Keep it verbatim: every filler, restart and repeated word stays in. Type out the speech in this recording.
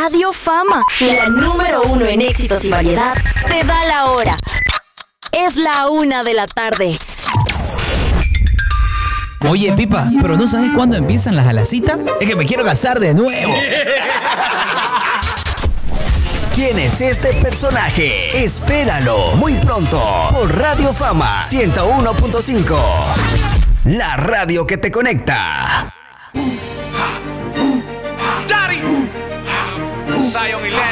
Radio Fama, la número uno en éxitos y variedad, te da la hora. Es la una de la tarde. Oye, Pipa, ¿pero no sabes cuándo empiezan las alacitas? Es que me quiero casar de nuevo. ¿Quién es este personaje? Espéralo muy pronto por Radio Fama ciento uno punto cinco. La radio que te conecta. Daddy. Zion y